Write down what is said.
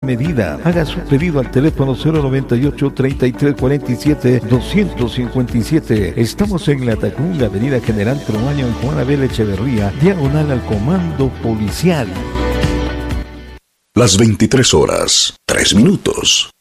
medida. Haga su pedido al teléfono 098-3347-257. Estamos en la Tacunga, Avenida General Tromaño, en Juan Abel Echeverría, diagonal al Comando Policial. Las 23 horas, 3 minutos.